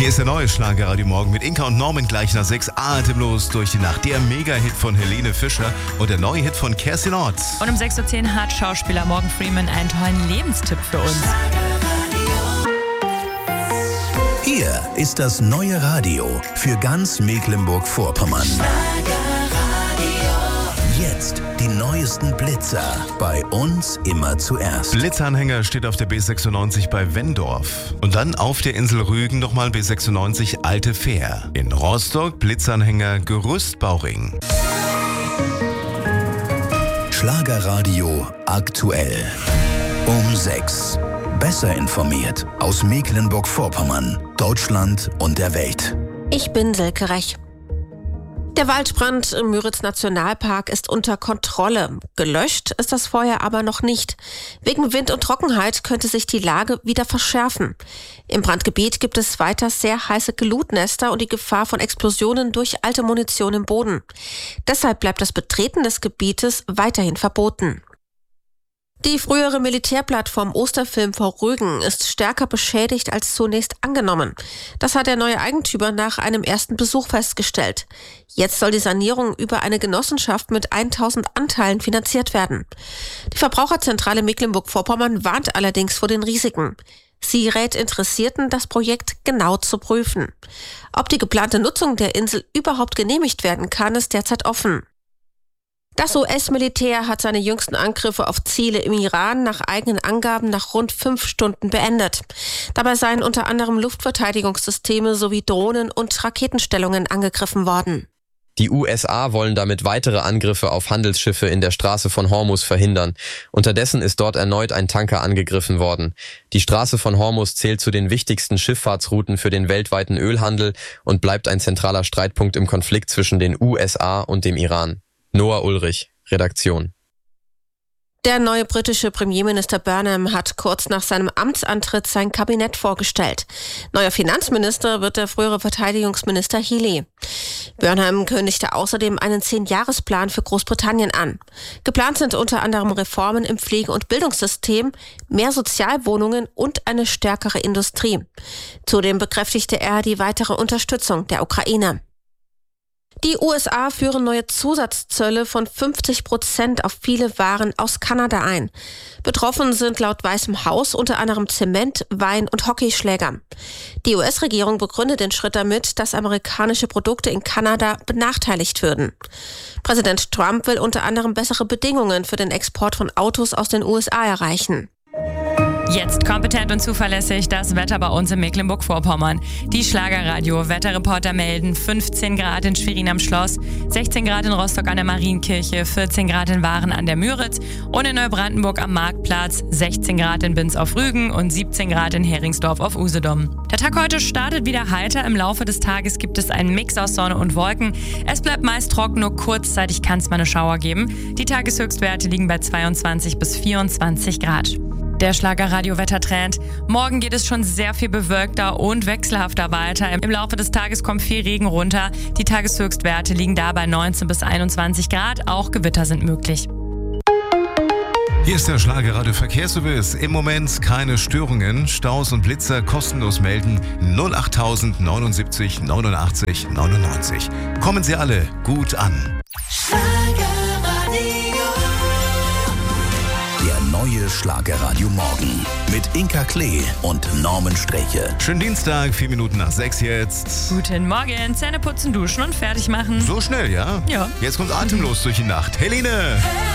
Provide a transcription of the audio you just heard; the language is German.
Hier ist der neue Schlagerradio Morgen mit Inka und Norman gleich nach 6 atemlos durch die Nacht. Der Mega-Hit von Helene Fischer und der neue Hit von Kerstin Ott. Und um 6.10 Uhr hat Schauspieler Morgan Freeman einen tollen Lebenstipp für uns. Hier ist das neue Radio für ganz Mecklenburg-Vorpommern. Jetzt die neuesten Blitzer. Bei uns immer zuerst. Blitzanhänger steht auf der B96 bei Wendorf. Und dann auf der Insel Rügen nochmal B96 Alte Fähr. In Rostock Blitzanhänger Gerüstbauring. Schlagerradio aktuell. Um 6. Besser informiert aus Mecklenburg-Vorpommern, Deutschland und der Welt. Ich bin Silke Rech. Der Waldbrand im Müritz-Nationalpark ist unter Kontrolle. Gelöscht ist das Feuer aber noch nicht. Wegen Wind und Trockenheit könnte sich die Lage wieder verschärfen. Im Brandgebiet gibt es weiter sehr heiße Glutnester und die Gefahr von Explosionen durch alte Munition im Boden. Deshalb bleibt das Betreten des Gebietes weiterhin verboten. Die frühere Militärplattform Osterfilm vor Rügen ist stärker beschädigt als zunächst angenommen. Das hat der neue Eigentümer nach einem ersten Besuch festgestellt. Jetzt soll die Sanierung über eine Genossenschaft mit 1000 Anteilen finanziert werden. Die Verbraucherzentrale Mecklenburg-Vorpommern warnt allerdings vor den Risiken. Sie rät Interessierten, das Projekt genau zu prüfen. Ob die geplante Nutzung der Insel überhaupt genehmigt werden kann, ist derzeit offen. Das US-Militär hat seine jüngsten Angriffe auf Ziele im Iran nach eigenen Angaben nach rund 5 Stunden beendet. Dabei seien unter anderem Luftverteidigungssysteme sowie Drohnen und Raketenstellungen angegriffen worden. Die USA wollen damit weitere Angriffe auf Handelsschiffe in der Straße von Hormuz verhindern. Unterdessen ist dort erneut ein Tanker angegriffen worden. Die Straße von Hormuz zählt zu den wichtigsten Schifffahrtsrouten für den weltweiten Ölhandel und bleibt ein zentraler Streitpunkt im Konflikt zwischen den USA und dem Iran. Noah Ulrich, Redaktion. Der neue britische Premierminister Burnham hat kurz nach seinem Amtsantritt sein Kabinett vorgestellt. Neuer Finanzminister wird der frühere Verteidigungsminister Healey. Burnham kündigte außerdem einen 10-Jahres-Plan für Großbritannien an. Geplant sind unter anderem Reformen im Pflege- und Bildungssystem, mehr Sozialwohnungen und eine stärkere Industrie. Zudem bekräftigte er die weitere Unterstützung der Ukraine. Die USA führen neue Zusatzzölle von 50% auf viele Waren aus Kanada ein. Betroffen sind laut Weißem Haus unter anderem Zement, Wein und Hockeyschläger. Die US-Regierung begründet den Schritt damit, dass amerikanische Produkte in Kanada benachteiligt würden. Präsident Trump will unter anderem bessere Bedingungen für den Export von Autos aus den USA erreichen. Jetzt kompetent und zuverlässig das Wetter bei uns in Mecklenburg-Vorpommern. Die Schlagerradio-Wetterreporter melden 15 Grad in Schwerin am Schloss, 16 Grad in Rostock an der Marienkirche, 14 Grad in Waren an der Müritz und in Neubrandenburg am Marktplatz, 16 Grad in Binz auf Rügen und 17 Grad in Heringsdorf auf Usedom. Der Tag heute startet wieder heiter. Im Laufe des Tages gibt es einen Mix aus Sonne und Wolken. Es bleibt meist trocken, nur kurzzeitig kann es mal eine Schauer geben. Die Tageshöchstwerte liegen bei 22 bis 24 Grad. Der Schlagerradio-Wettertrend. Morgen geht es schon sehr viel bewölkter und wechselhafter weiter. Im Laufe des Tages kommt viel Regen runter. Die Tageshöchstwerte liegen da bei 19 bis 21 Grad. Auch Gewitter sind möglich. Hier ist der Schlagerradio Verkehrsservice. Im Moment keine Störungen. Staus und Blitzer kostenlos melden 08000 79 89 99. Kommen Sie alle gut an. Der neue Schlagerradio Morgen mit Inka Klee und Norman Streche. Schönen Dienstag, 4 Minuten nach 6 jetzt. Guten Morgen, Zähne putzen, duschen und fertig machen. So schnell, ja? Ja. Jetzt kommt atemlos durch die Nacht. Helene!